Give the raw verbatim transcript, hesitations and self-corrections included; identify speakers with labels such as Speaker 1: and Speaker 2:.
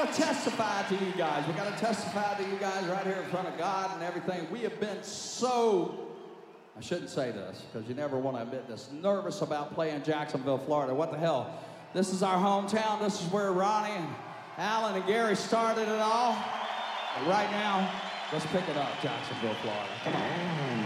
Speaker 1: got to testify to you guys. We got to testify to you guys right here in front of God and everything. We have been so, I shouldn't say this because you never want to admit this, nervous about playing Jacksonville, Florida. What the hell? This is our hometown. This is where Ronnie and Alan and Gary started it all. But right now, let's pick it up, Jacksonville, Florida. Come on.